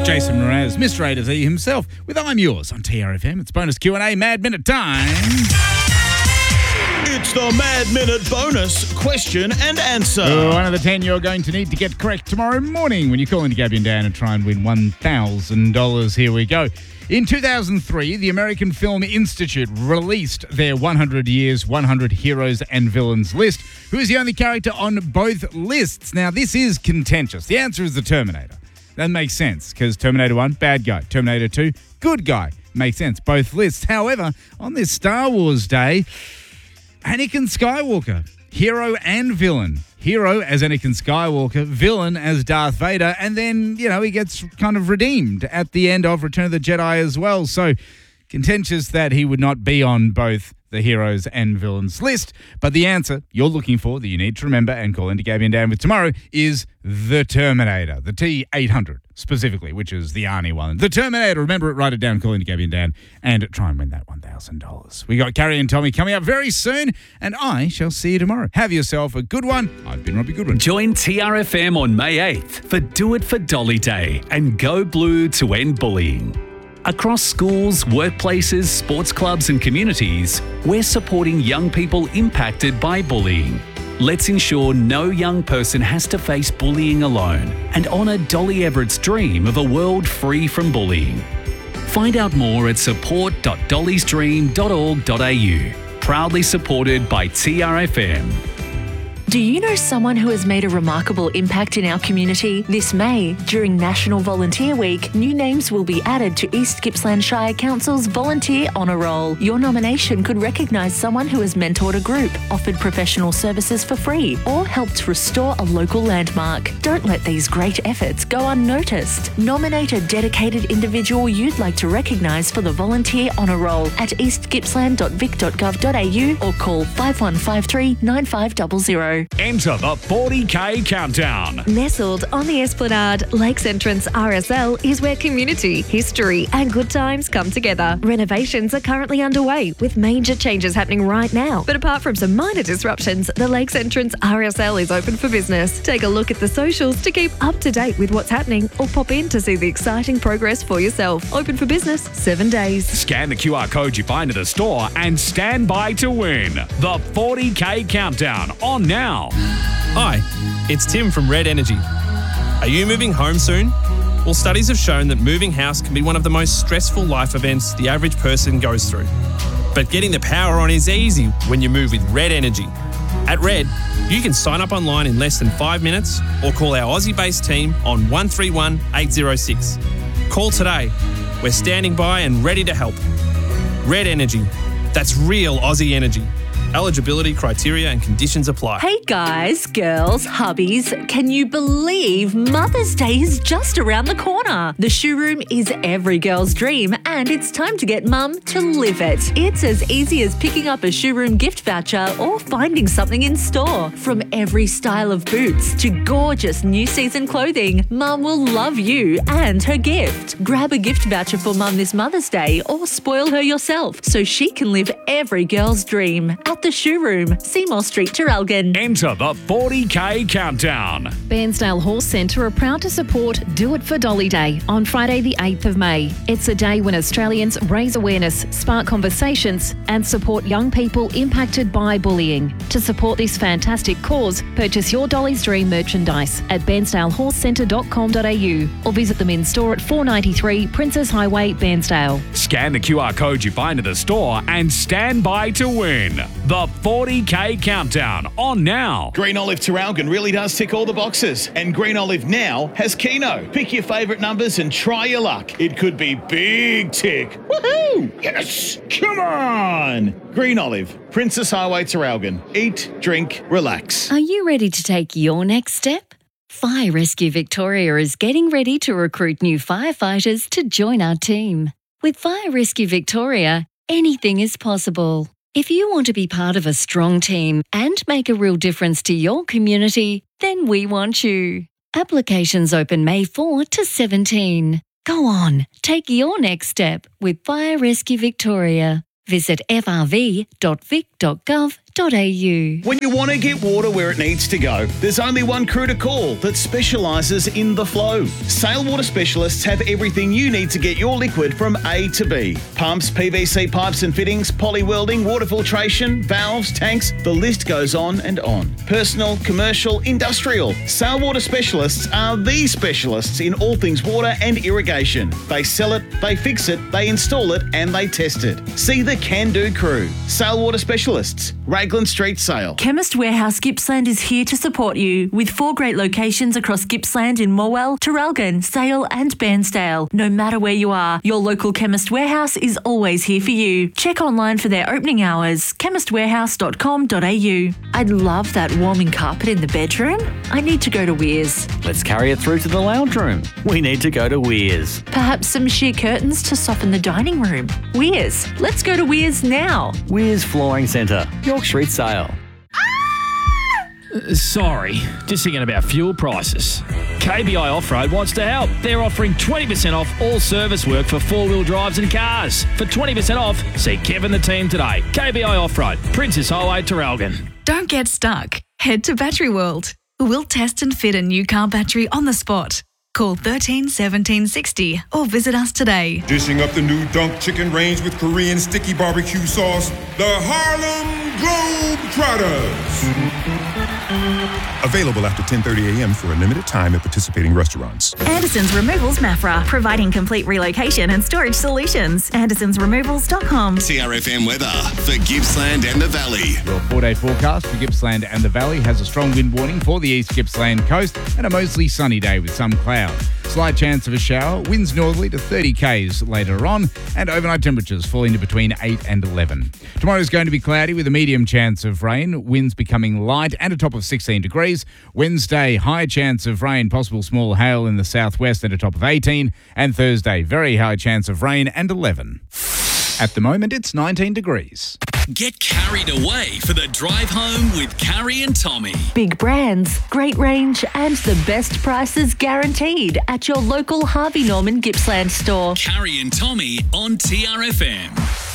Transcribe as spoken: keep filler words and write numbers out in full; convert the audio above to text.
Jason Mraz, Mister A to Z himself, with I'm Yours on T R F M. It's bonus Q and A Mad Minute time. It's the Mad Minute bonus question and answer. Oh, one of the ten you're going to need to get correct tomorrow morning when you call into Gabby and Dan and try and win one thousand dollars. Here we go. In two thousand three, the American Film Institute released their one hundred years, one hundred heroes and villains list. Who is the only character on both lists? Now, this is contentious. The answer is the Terminator. That makes sense, because Terminator one, bad guy. Terminator two, good guy. Makes sense, both lists. However, on this Star Wars day, Anakin Skywalker, hero and villain. Hero as Anakin Skywalker, villain as Darth Vader, and then, you know, he gets kind of redeemed at the end of Return of the Jedi as well. So, contentious that he would not be on both the heroes and villains list. But the answer you're looking for, that you need to remember and call into Gabby and Dan with tomorrow, is the Terminator. The T eight hundred specifically, which is the Arnie one. The Terminator. Remember it, write it down, call into Gabby and Dan, and try and win that one thousand dollars. We got Carrie and Tommy coming up very soon, and I shall see you tomorrow. Have yourself a good one. I've been Robbie Goodwin. Join T R F M on May eighth for Do It for Dolly Day and Go Blue to end bullying. Across schools, workplaces, sports clubs and communities, we're supporting young people impacted by bullying. Let's ensure no young person has to face bullying alone and honour Dolly Everett's dream of a world free from bullying. Find out more at support dot dollys dream dot org dot a u. Proudly supported by T R F M. Do you know someone who has made a remarkable impact in our community? This May, during National Volunteer Week, new names will be added to East Gippsland Shire Council's Volunteer Honour Roll. Your nomination could recognise someone who has mentored a group, offered professional services for free, or helped restore a local landmark. Don't let these great efforts go unnoticed. Nominate a dedicated individual you'd like to recognise for the Volunteer Honour Roll at east gippsland dot vic dot gov dot a u or call five one five three nine five zero zero. Enter the forty K Countdown. Nestled on the Esplanade, Lakes Entrance R S L is where community, history and good times come together. Renovations are currently underway with major changes happening right now. But apart from some minor disruptions, the Lakes Entrance R S L is open for business. Take a look at the socials to keep up to date with what's happening or pop in to see the exciting progress for yourself. Open for business seven days. Scan the Q R code you find at the store and stand by to win. The forty K Countdown on now. Hi, it's Tim from Red Energy. Are you moving home soon? Well, studies have shown that moving house can be one of the most stressful life events the average person goes through. But getting the power on is easy when you move with Red Energy. At Red, you can sign up online in less than five minutes or call our Aussie-based team on one three one eight zero six. Call today. We're standing by and ready to help. Red Energy. That's real Aussie energy. Eligibility, criteria and conditions apply. Hey guys, girls, hubbies, can you believe Mother's Day is just around the corner? The Shoe Room is every girl's dream and it's time to get mum to live it. It's as easy as picking up a Shoe Room gift voucher or finding something in store. From every style of boots to gorgeous new season clothing, mum will love you and her gift. Grab a gift voucher for mum this Mother's Day or spoil her yourself so she can live every girl's dream. At The Shoe Room, Seymour Street, Terralgan. Enter the forty K Countdown. Bairnsdale Horse Centre are proud to support Do It for Dolly Day on Friday the eighth of May. It's a day when Australians raise awareness, spark conversations and support young people impacted by bullying. To support this fantastic cause, purchase your Dolly's Dream merchandise at bairnsdale horse centre dot com dot a u or visit them in store at four ninety-three Princess Highway, Bairnsdale. Scan the Q R code you find at the store and stand by to win. The forty K Countdown on now. Green Olive Terralgan really does tick all the boxes. And Green Olive now has Keno. Pick your favourite numbers and try your luck. It could be big tick. Woohoo! Yes! Come on! Green Olive, Princess Highway, Terralgan. Eat, drink, relax. Are you ready to take your next step? Fire Rescue Victoria is getting ready to recruit new firefighters to join our team. With Fire Rescue Victoria, anything is possible. If you want to be part of a strong team and make a real difference to your community, then we want you. Applications open May fourth to seventeenth. Go on, take your next step with Fire Rescue Victoria. Visit f r v dot vic dot gov dot a u. When you want to get water where it needs to go, there's only one crew to call that specialises in the flow. Sale Water Specialists have everything you need to get your liquid from A to B. Pumps, P V C pipes and fittings, poly welding, water filtration, valves, tanks, the list goes on and on. Personal, commercial, industrial. Sale Water Specialists are the specialists in all things water and irrigation. They sell it, they fix it, they install it and they test it. See the can-do crew. Sale Water Specialists, Raglan Street, Sale. Chemist Warehouse Gippsland is here to support you with four great locations across Gippsland in Morwell, Traralgon, Sale and Bairnsdale. No matter where you are, your local Chemist Warehouse is always here for you. Check online for their opening hours, chemist warehouse dot com dot a u. I'd love that warming carpet in the bedroom. I need to go to Weir's. Let's carry it through to the lounge room. We need to go to Weir's. Perhaps some sheer curtains to soften the dining room. Weir's. Let's go to Weir's now. Weir's Flooring Centre, York Street, Sale. Sorry, just thinking about fuel prices. K B I Off-Road wants to help. They're offering twenty percent off all service work for four-wheel drives and cars. For twenty percent off, see Kev and the team today. K B I Off-Road, Princess Highway, Traralgon. Don't get stuck. Head to Battery World. We'll test and fit a new car battery on the spot. Call thirteen seventeen sixty or visit us today. Dishing up the new Dunk Chicken range with Korean sticky barbecue sauce, the Harlem Globetrotters. Available after ten thirty a.m. for a limited time at participating restaurants. Anderson's Removals Mafra, providing complete relocation and storage solutions. andersons removals dot com. C R F M weather for Gippsland and the Valley. Your four-day forecast for Gippsland and the Valley has a strong wind warning for the East Gippsland coast and a mostly sunny day with some cloud. Slight chance of a shower, winds northerly to thirty kays later on, and overnight temperatures falling to between eight and eleven. Tomorrow is going to be cloudy with a medium chance of rain, winds becoming light and a top of sixteen degrees. Wednesday, high chance of rain, possible small hail in the southwest and a top of eighteen. And Thursday, very high chance of rain and eleven. At the moment, it's nineteen degrees. Get carried away for the drive home with Carrie and Tommy. Big brands, great range, and the best prices guaranteed at your local Harvey Norman Gippsland store. Carrie and Tommy on T R F M.